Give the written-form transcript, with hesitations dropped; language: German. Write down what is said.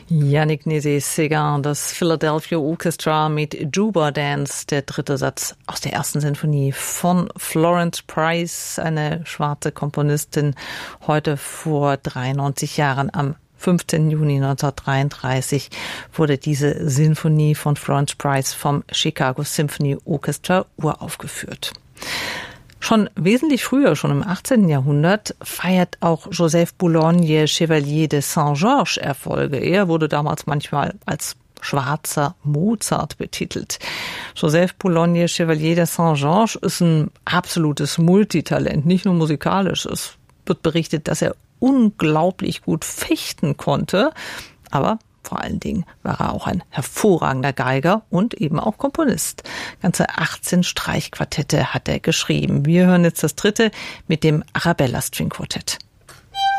Yannick Nézet-Séguin, das Philadelphia Orchestra mit Juba Dance, der dritte Satz aus der ersten Sinfonie von Florence Price, eine schwarze Komponistin, heute vor 93 Jahren am 15. Juni 1933 wurde diese Sinfonie von Florence Price vom Chicago Symphony Orchestra uraufgeführt. Schon wesentlich früher, schon im 18. Jahrhundert, feiert auch Joseph Boulogne Chevalier de Saint-Georges Erfolge. Er wurde damals manchmal als schwarzer Mozart betitelt. Joseph Boulogne Chevalier de Saint-Georges ist ein absolutes Multitalent, nicht nur musikalisch. Es wird berichtet, dass er unglaublich gut fechten konnte, aber vor allen Dingen war er auch ein hervorragender Geiger und eben auch Komponist. Ganze 18 Streichquartette hat er geschrieben. Wir hören jetzt das dritte mit dem Arabella String Quartett.